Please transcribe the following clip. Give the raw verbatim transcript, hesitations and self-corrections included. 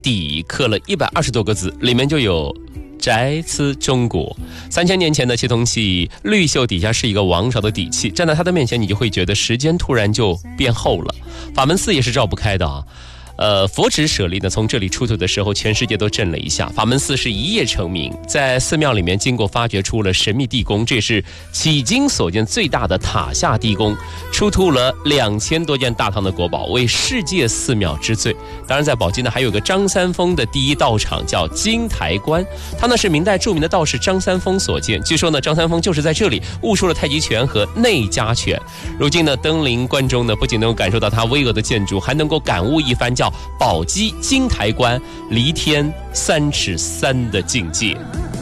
底刻了一百二十多个字，里面就有宅兹中国。三千年前的青铜器绿袖底下是一个王朝的底气，站在它的面前，你就会觉得时间突然就变厚了。法门寺也是绕不开的啊。呃，佛指舍利呢，从这里出土的时候，全世界都震了一下。法门寺是一夜成名，在寺庙里面经过发掘出了神秘地宫，这也是迄今所见最大的塔下地宫，出土了两千多件大唐的国宝，为世界寺庙之最。当然，在宝鸡呢，还有个张三丰的第一道场叫金台观，它呢是明代著名的道士张三丰所建。据说呢，张三丰就是在这里悟出了太极拳和内家拳。如今呢，登临关中呢，不仅能够感受到它巍峨的建筑，还能够感悟一番叫宝鸡金台观离天三尺三的境界。